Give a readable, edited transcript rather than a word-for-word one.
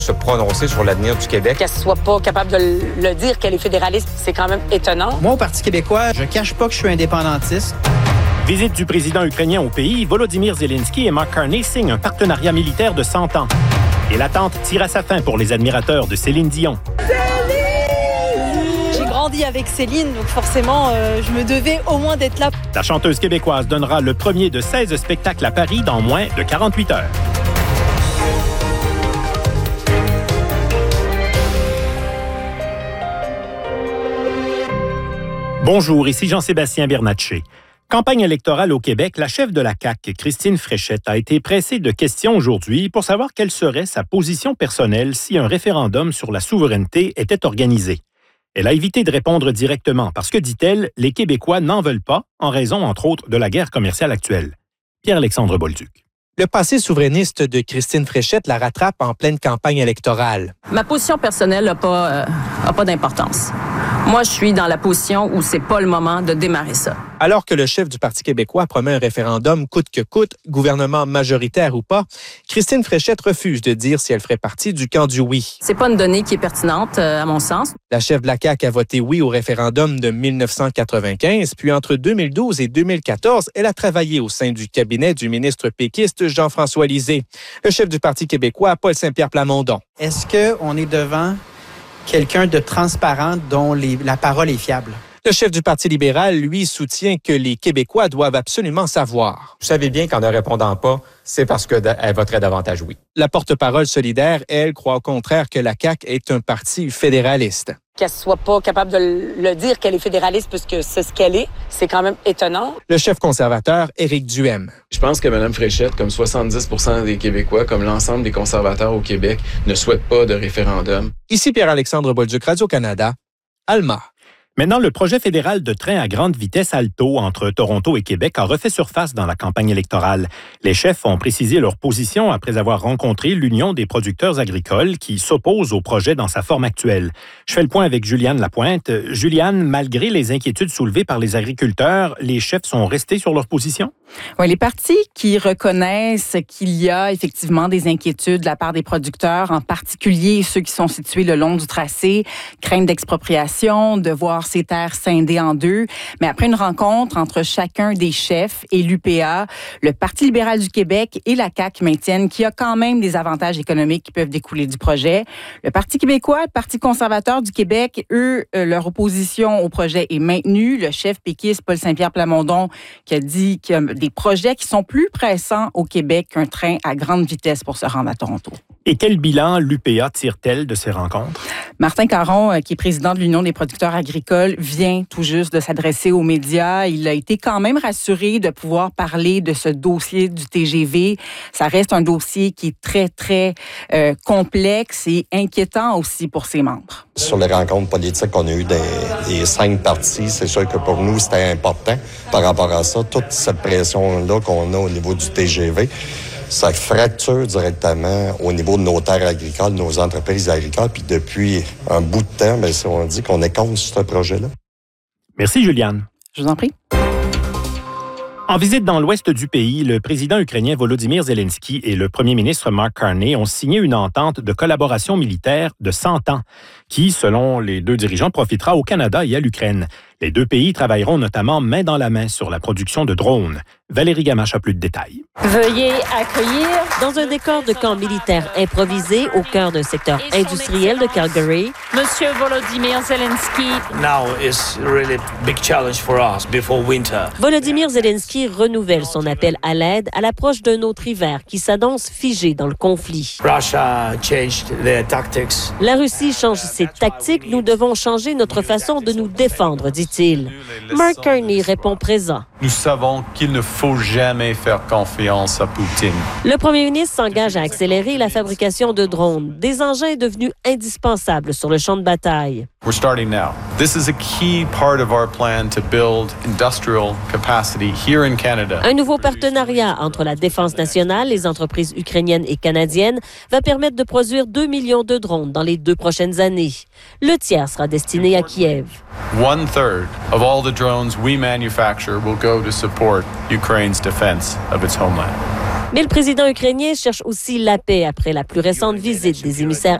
Se prononcer sur l'avenir du Québec. Qu'elle soit pas capable de le dire, qu'elle est fédéraliste, c'est quand même étonnant. Moi, au Parti québécois, je cache pas que je suis indépendantiste. Visite du président ukrainien au pays, Volodymyr Zelensky et Mark Carney signent un partenariat militaire de 100 ans. Et l'attente tire à sa fin pour les admirateurs de Céline Dion. J'ai grandi avec Céline, donc forcément, je me devais au moins d'être là. La chanteuse québécoise donnera le premier de 16 spectacles à Paris dans moins de 48 heures. Bonjour, ici Jean-Sébastien Bernatchez. Campagne électorale au Québec, la chef de la CAQ, Christine Fréchette, a été pressée de questions aujourd'hui pour savoir quelle serait sa position personnelle si un référendum sur la souveraineté était organisé. Elle a évité de répondre directement parce que, dit-elle, les Québécois n'en veulent pas en raison, entre autres, de la guerre commerciale actuelle. Pierre-Alexandre Bolduc. Le passé souverainiste de Christine Fréchette la rattrape en pleine campagne électorale. Ma position personnelle n'a pas d'importance. Moi, je suis dans la position où c'est pas le moment de démarrer ça. Alors que le chef du Parti québécois promet un référendum coûte que coûte, gouvernement majoritaire ou pas, Christine Fréchette refuse de dire si elle ferait partie du camp du oui. C'est pas une donnée qui est pertinente, à mon sens. La chef de la CAQ a voté oui au référendum de 1995, puis entre 2012 et 2014, elle a travaillé au sein du cabinet du ministre péquiste Jean-François Lisée. Le chef du Parti québécois, Paul Saint-Pierre Plamondon. Est-ce qu'on est devant quelqu'un de transparent dont la parole est fiable? Le chef du Parti libéral, lui, soutient que les Québécois doivent absolument savoir. Vous savez bien qu'en ne répondant pas, c'est parce qu'elle voterait davantage oui. La porte-parole solidaire, elle, croit au contraire que la CAQ est un parti fédéraliste. Qu'elle soit pas capable de le dire, qu'elle est fédéraliste, puisque c'est ce qu'elle est, c'est quand même étonnant. Le chef conservateur, Éric Duhem. Je pense que Mme Fréchette, comme 70% des Québécois, comme l'ensemble des conservateurs au Québec, ne souhaitent pas de référendum. Ici Pierre-Alexandre Bolduc, Radio-Canada, Alma. Maintenant, le projet fédéral de train à grande vitesse Alto entre Toronto et Québec a refait surface dans la campagne électorale. Les chefs ont précisé leur position après avoir rencontré l'Union des producteurs agricoles qui s'oppose au projet dans sa forme actuelle. Je fais le point avec Juliane Lapointe. Juliane, malgré les inquiétudes soulevées par les agriculteurs, les chefs sont restés sur leur position? Oui, les partis qui reconnaissent qu'il y a effectivement des inquiétudes de la part des producteurs, en particulier ceux qui sont situés le long du tracé, crainte d'expropriation, de voir ces terres scindées en deux. Mais après une rencontre entre chacun des chefs et l'UPA, le Parti libéral du Québec et la CAQ maintiennent qu'il y a quand même des avantages économiques qui peuvent découler du projet. Le Parti québécois, le Parti conservateur du Québec, eux, leur opposition au projet est maintenue. Le chef péquiste, Paul Saint-Pierre Plamondon, qui a dit qu'il y a des projets qui sont plus pressants au Québec qu'un train à grande vitesse pour se rendre à Toronto. Et quel bilan l'UPA tire-t-elle de ces rencontres? Martin Caron, qui est président de l'Union des producteurs agricoles, vient tout juste de s'adresser aux médias. Il a été quand même rassuré de pouvoir parler de ce dossier du TGV. Ça reste un dossier qui est très, très complexe et inquiétant aussi pour ses membres. Sur les rencontres politiques qu'on a eues des 5 partis, c'est sûr que pour nous, c'était important par rapport à ça. Toute cette pression-là qu'on a au niveau du TGV, ça fracture directement au niveau de nos terres agricoles, nos entreprises agricoles. Puis depuis un bout de temps, bien, on dit qu'on est contre ce projet-là. Merci, Juliane. Je vous en prie. En visite dans l'ouest du pays, le président ukrainien Volodymyr Zelensky et le premier ministre Mark Carney ont signé une entente de collaboration militaire de 100 ans qui, selon les deux dirigeants, profitera au Canada et à l'Ukraine. Les deux pays travailleront notamment main dans la main sur la production de drones. Valérie Gamache a plus de détails. Veuillez accueillir dans un décor de camp militaire improvisé au cœur d'un secteur industriel de Calgary, Monsieur Volodymyr Zelensky. Now is really big challenge for us before winter. Volodymyr Zelensky renouvelle son appel à l'aide à l'approche d'un autre hiver qui s'annonce figé dans le conflit. Russia changed their tactics. La Russie change ses tactiques, nous devons changer notre façon de nous défendre, dit-il. Mark Carney répond présent. Nous savons qu'il ne faut jamais faire confiance à Poutine. Le premier ministre s'engage à accélérer la fabrication de drones, des engins devenus indispensables sur le champ de bataille. We're starting now. This is a key part of our plan to build industrial capacity here in Canada. Un nouveau partenariat entre la Défense nationale, les entreprises ukrainiennes et canadiennes va permettre de produire 2 millions de drones dans les 2 prochaines années. Le tiers sera destiné à Kiev. 1/3 of all the drones we manufacture will go to support Ukraine's defense of its homeland. Mais le président ukrainien cherche aussi la paix après la plus récente visite des émissaires